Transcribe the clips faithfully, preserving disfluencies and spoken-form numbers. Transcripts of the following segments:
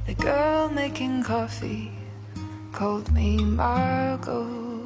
The girl making coffee called me Margot.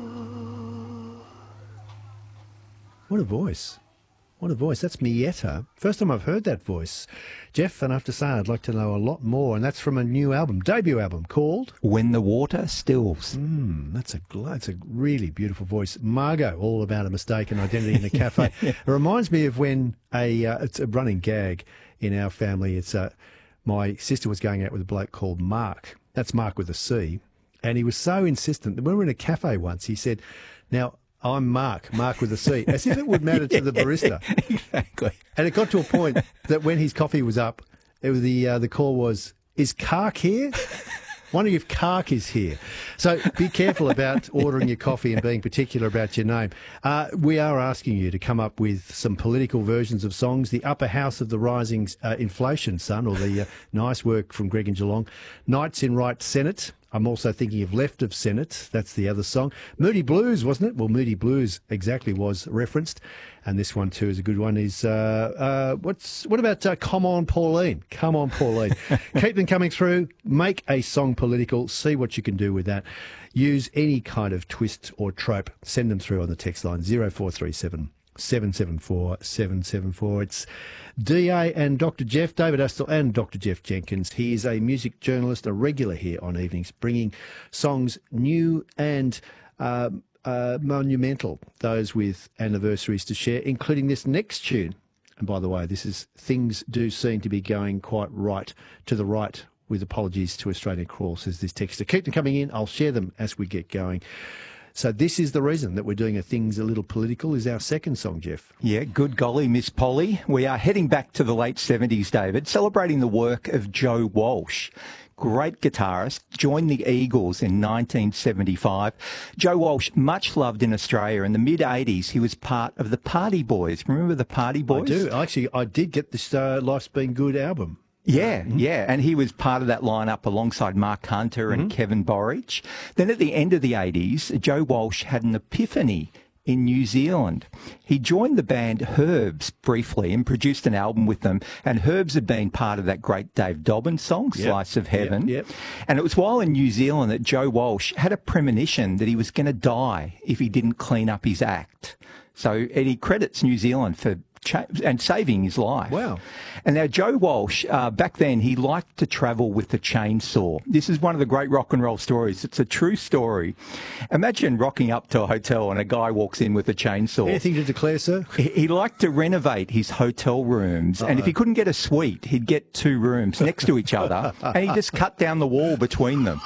What a voice. What a voice. That's Mietta. First time I've heard that voice. Jeff, and I have to say I'd like to know a lot more, and that's from a new album, debut album, called When the Water Stills. Mm, that's a that's a really beautiful voice. Margot, all about a mistaken identity in a cafe. yeah. It reminds me of when a, uh, it's a running gag in our family. It's uh, my sister was going out with a bloke called Mark. That's Mark with a C. And he was so insistent that when we were in a cafe once, he said, now, I'm Mark, Mark with a C, as if it would matter to the barista. Exactly. And it got to a point that when his coffee was up, it was the uh, the call was, is Kark here? Wondering if Kark is here. So be careful about ordering your coffee and being particular about your name. Uh, we are asking you to come up with some political versions of songs. The Upper House of the Rising uh, Inflation, son, or the uh, nice work from Greg and Geelong. Knights in Right Senate. I'm also thinking of Left of Senate. That's the other song. Moody Blues, wasn't it? Well, Moody Blues exactly was referenced. And this one, too, is a good one. Is uh, uh, what's What about uh, Come On, Pauline? Come on, Pauline. Keep them coming through. Make a song political. See what you can do with that. Use any kind of twist or trope. Send them through on the text line, zero four three seven, seven seven four, seven seven four. It's D A and Doctor Jeff, David Astle and Doctor Jeff Jenkins. He is a music journalist, a regular here on Evenings, bringing songs new and uh, uh, monumental, those with anniversaries to share, including this next tune. And by the way, this is Things Do Seem to Be Going Quite Right to the Right, with apologies to Australian Crawl, says this texter. Keep them coming in. I'll share them as we get going. So this is the reason that we're doing a Things a Little Political, is our second song, Jeff. Yeah, good golly, Miss Polly. We are heading back to the late seventies, David, celebrating the work of Joe Walsh. Great guitarist, joined the Eagles in nineteen seventy-five. Joe Walsh, much loved in Australia. In the mid-eighties, he was part of the Party Boys. Remember the Party Boys? I do. Actually, I did get this uh, Life's Been Good album. Yeah, mm-hmm. yeah. And he was part of that lineup alongside Mark Hunter and mm-hmm. Kevin Borich. Then at the end of the eighties, Joe Walsh had an epiphany in New Zealand. He joined the band Herbs briefly and produced an album with them. And Herbs had been part of that great Dave Dobbyn song, yep. Slice of Heaven. Yep. Yep. And it was while in New Zealand that Joe Walsh had a premonition that he was going to die if he didn't clean up his act. So, and he credits New Zealand for cha- and saving his life. Wow. And now Joe Walsh, uh, back then, he liked to travel with a chainsaw. This is one of the great rock and roll stories. It's a true story. Imagine rocking up to a hotel and a guy walks in with a chainsaw. Anything to declare, sir? He, he liked to renovate his hotel rooms. Uh-oh. And if he couldn't get a suite, he'd get two rooms next to each other, and he just cut down the wall between them.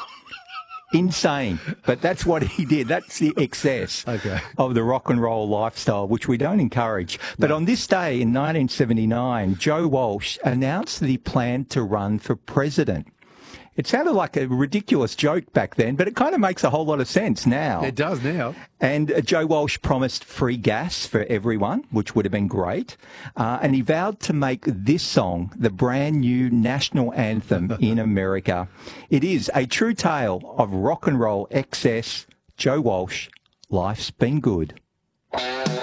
Insane, but that's what he did. That's the excess okay. of the rock and roll lifestyle, which we don't encourage. But no. On this day in nineteen seventy-nine, Joe Walsh announced that he planned to run for president. It sounded like a ridiculous joke back then, but it kind of makes a whole lot of sense now. It does now. And uh, Joe Walsh promised free gas for everyone, which would have been great. Uh, and he vowed to make this song the brand new national anthem in America. It is a true tale of rock and roll excess. Joe Walsh, Life's Been Good.